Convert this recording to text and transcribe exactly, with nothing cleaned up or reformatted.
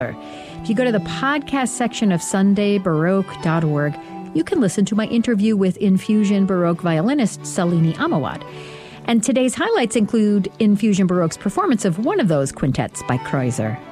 If you go to the podcast section of sunday baroque dot org, you can listen to my interview with Infusion Baroque violinist Salini Amawad. And today's highlights include Infusion Baroque's performance of one of those quintets by Kreutzer.